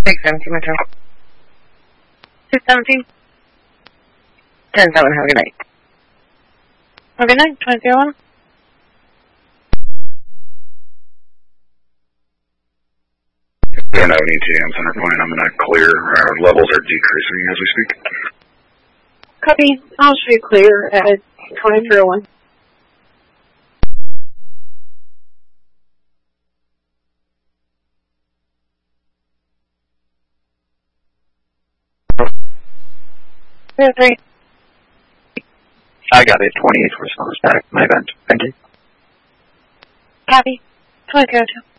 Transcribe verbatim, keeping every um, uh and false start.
six seventeen, Metro. six seventeen? ten seven, have a good night. Have a good night, twenty zero one. We don't have any T M center point. I'm going to clear. Our levels are decreasing as we speak. Copy. I'll show you clear at twenty zero one. Zero three. I got it. twenty-eight response back. My event. Thank you. Copy. twenty zero two.